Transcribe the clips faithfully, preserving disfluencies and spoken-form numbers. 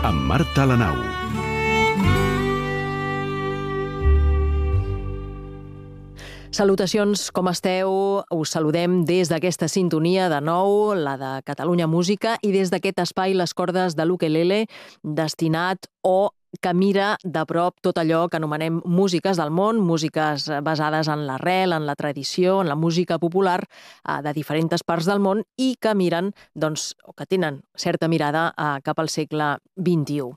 amb Marta Lanau. Salutacions, com esteu? Us saludem des d'aquesta sintonia de nou, la de Catalunya Música, i des d'aquest espai Les cordes de l'ukelele, destinat o que mira de prop tot allò que anomenem músiques del món, músiques basades en l'arrel, en la tradició, en la música popular de diferents parts del món i que miren, doncs, o que tenen certa mirada cap al segle vint-i-u.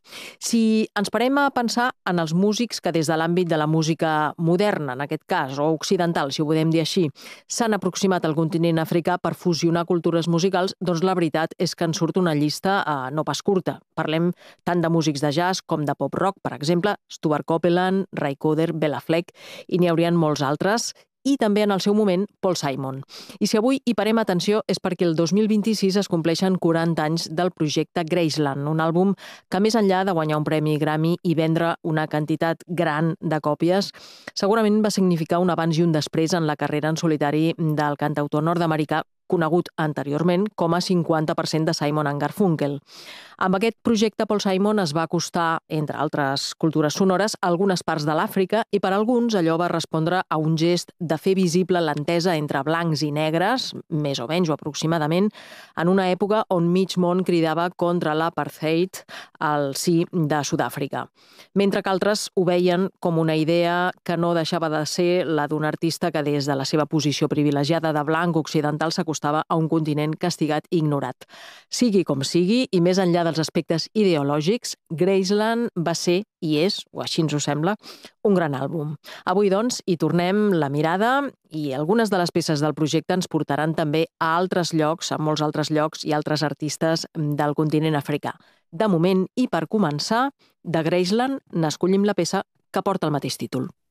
Si ens parem a pensar en els músics que des de l'àmbit de la música moderna, en aquest cas, o occidental, si ho podem dir així, s'han aproximat al continent africà per fusionar cultures musicals, doncs la veritat és que en surt una llista eh, no pas curta. Parlem tant de músics de jazz com de pop-rock, per exemple, Stuart Copeland, Ray Cooder, Bela Fleck, i n'hi haurien molts altres, i també en el seu moment Paul Simon. I si avui hi parem atenció és perquè el dos mil vint-i-sis es compleixen quaranta anys del projecte Graceland, un àlbum que més enllà de guanyar un premi Grammy i vendre una quantitat gran de còpies, segurament va significar un abans i un després en la carrera en solitari del cantautor nord-americà conegut anteriorment com a cinquanta per cent de Simon and Garfunkel. Amb aquest projecte, Paul Simon es va acostar, entre altres cultures sonores, a algunes parts de l'Àfrica i per alguns allò va respondre a un gest de fer visible l'entesa entre blancs i negres, més o menys o aproximadament, en una època on mig món cridava contra l'apartheid al si de Sud-àfrica. Mentre que altres ho veien com una idea que no deixava de ser la d'un artista que des de la seva posició privilegiada de blanc occidental s'acostava a un continent castigat i ignorat. Sigui com sigui, i més enllà dels aspectes ideològics, Graceland va ser, i és, o així ens ho sembla, un gran àlbum. Avui, doncs, hi tornem la mirada i algunes de les peces del projecte ens portaran també a altres llocs, a molts altres llocs i altres artistes del continent africà. De moment, i per començar, de Graceland n'escollim la peça que porta el mateix títol.